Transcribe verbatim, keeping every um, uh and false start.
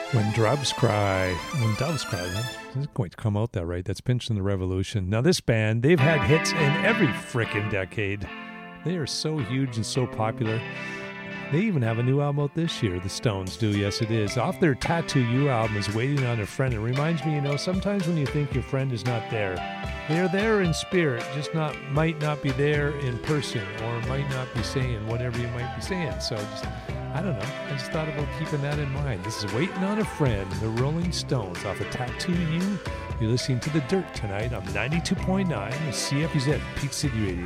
When Doves Cry. When Doves Cry. That isn't going to come out that right. That's Pinch in the Revolution. Now, this band, they've had hits in every frickin' decade. They are so huge and so popular. They even have a new album out this year. The Stones do. Yes, it is. Off their Tattoo You album is Waiting on a Friend. It reminds me, you know, sometimes when you think your friend is not there, they're there in spirit, just not might not be there in person or might not be saying whatever you might be saying. So just... I don't know. I just thought about keeping that in mind. This is Waiting on a Friend, the Rolling Stones off of Tattoo You. You're listening to The Dirt tonight on ninety-two point nine C F Z, Peak City Radio.